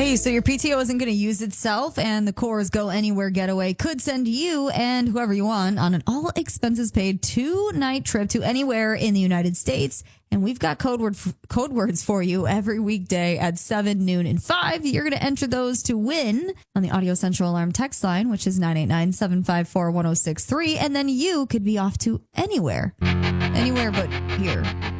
Hey, so your PTO isn't going to use itself, and the Coors Go Anywhere Getaway could send you and whoever you want on an all expenses paid 2-night trip to anywhere in the United States. And we've got code words for you every weekday at 7, noon, and 5. You're going to enter those to win on the Audio Central Alarm text line, which is 989-754-1063. And then you could be off to anywhere but here.